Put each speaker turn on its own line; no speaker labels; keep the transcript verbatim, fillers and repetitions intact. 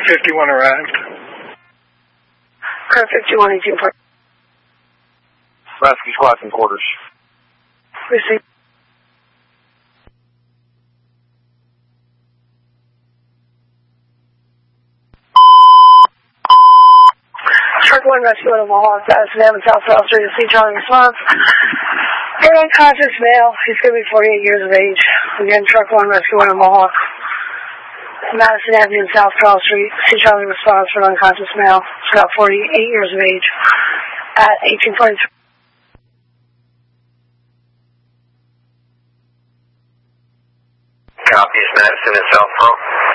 fifty-one arrived.
Car fifty-one, eighteen point.
Rescue squad's in quarters.
Receive. Truck one, rescue out of Mohawk, Madison Avenue, South Route three, C Charlie response. Third unconscious male, he's going to be forty-eight years of age. Again, truck one, rescue out of Mohawk, Madison Avenue, South Route Street, C Charlie response for an unconscious male, he's about forty-eight years of age, at eighteen forty-two.
Copies, Madison and South Route.